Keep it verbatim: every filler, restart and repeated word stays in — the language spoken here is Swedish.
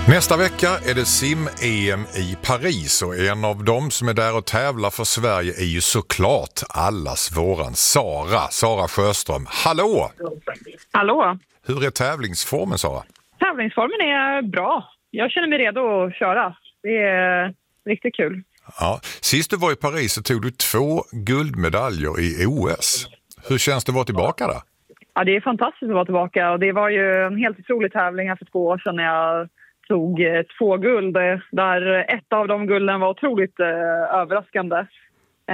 Nästa vecka är det sim-E M i Paris och en av dem som är där och tävlar för Sverige är ju såklart allas våran Sara, Sara Sjöström. Hallå! Hallå! Hur är tävlingsformen, Sara? Tävlingsformen är bra. Jag känner mig redo att köra. Det är riktigt kul. Ja, sist du var i Paris så tog du två guldmedaljer i O S. Hur känns det att vara tillbaka där? Ja, det är fantastiskt att vara tillbaka och det var ju en helt otrolig tävling här för två år sedan när jag tog två guld. Där ett av de gulden var otroligt eh, överraskande.